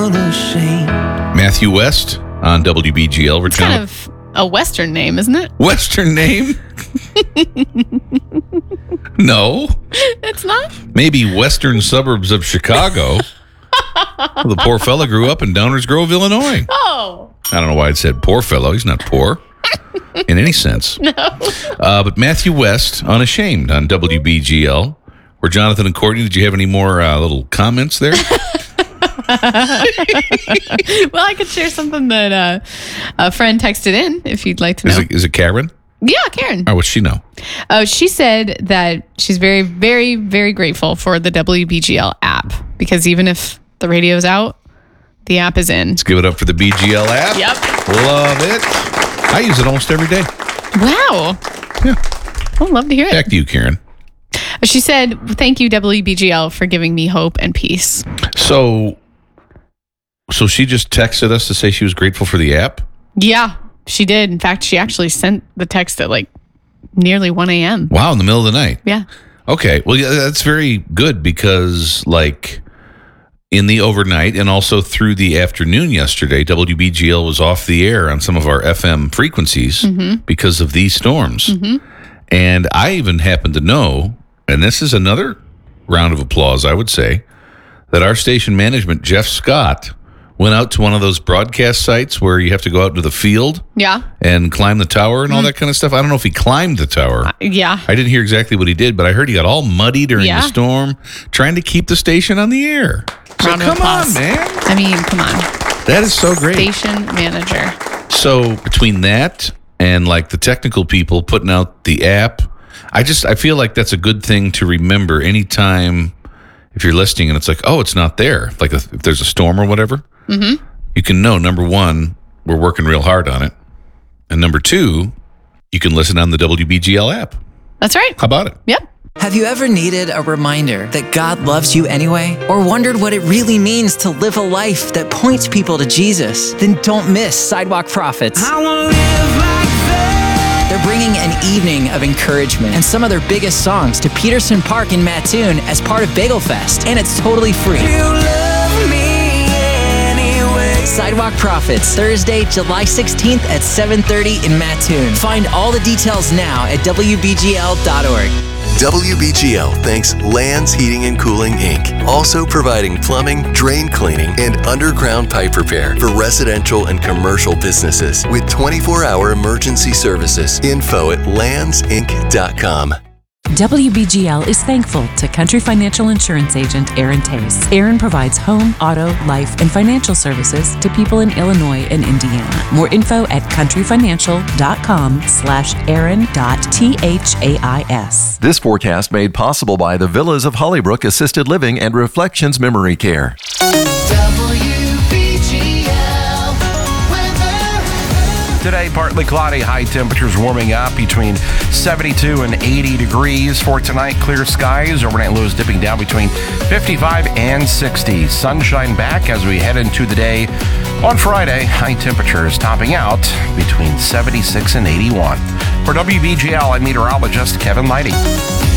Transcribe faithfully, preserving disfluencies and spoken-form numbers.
unashamed. Matthew West on W B G L. It's kind of a Western name, isn't it? Western name? No. It's not? Maybe western suburbs of Chicago. Well, the poor fella grew up in Downers Grove, Illinois. Oh. I don't know why it said poor fellow. He's not poor in any sense. No. Uh, but Matthew West, Unashamed on W B G L. Where Jonathan and Courtney, did you have any more uh, little comments there? Well, I could share something that uh, a friend texted in if you'd like to know. Is it, is it Karen? Yeah, Karen. Or what's she know? Oh, she said that she's very, very, very grateful for the W B G L app because even if the radio's out, the app is in. Let's give it up for the B G L app. Yep. Love it. I use it almost every day. Wow. Yeah. I'd love to hear it. Back to you, Karen. She said, thank you, W B G L, for giving me hope and peace. So, so she just texted us to say she was grateful for the app? Yeah, she did. In fact, she actually sent the text at like nearly one a.m. Wow, in the middle of the night. Yeah. Okay. Well, yeah, that's very good because, like, in the overnight and also through the afternoon yesterday, W B G L was off the air on some of our F M frequencies mm-hmm. because of these storms. Mm-hmm. And I even happen to know, and this is another round of applause, I would say, that our station management, Jeff Scott, went out to one of those broadcast sites where you have to go out to the field yeah. and climb the tower and all mm. that kind of stuff. I don't know if he climbed the tower. Uh, yeah. I didn't hear exactly what he did, but I heard he got all muddy during yeah. the storm trying to keep the station on the air. So round come on, man. I mean, come on. That is so great. Station manager. So between that and like the technical people putting out the app, I just, I feel like that's a good thing to remember anytime if you're listening and it's like, oh, it's not there. Like if there's a storm or whatever, mm-hmm. you can know, number one, we're working real hard on it. And number two, you can listen on the W B G L app. That's right. How about it? Yep. Have you ever needed a reminder that God loves you anyway? Or wondered what it really means to live a life that points people to Jesus? Then don't miss Sidewalk Prophets. I wanna live like that. They're bringing an evening of encouragement and some of their biggest songs to Peterson Park in Mattoon as part of Bagel Fest, and it's totally free. You love me anyway. Sidewalk Prophets, Thursday, July sixteenth at seven thirty in Mattoon. Find all the details now at W B G L dot org. W B G L thanks Lands Heating and Cooling, Incorporated, also providing plumbing, drain cleaning, and underground pipe repair for residential and commercial businesses with twenty-four hour emergency services. Info at lands inc dot com. W B G L is thankful to Country Financial Insurance Agent Aaron Tace. Aaron provides home, auto, life, and financial services to people in Illinois and Indiana. More info at countryfinancial.com slash Aaron dot T H A I S. This forecast made possible by the Villas of Hollybrook Assisted Living and Reflections Memory Care. Today, partly cloudy, high temperatures warming up between seventy-two and eighty degrees. For tonight, clear skies, overnight lows dipping down between fifty-five and sixty. Sunshine back as we head into the day. On Friday, high temperatures topping out between seventy-six and eighty-one. For W B G L, I'm meteorologist Kevin Leidy.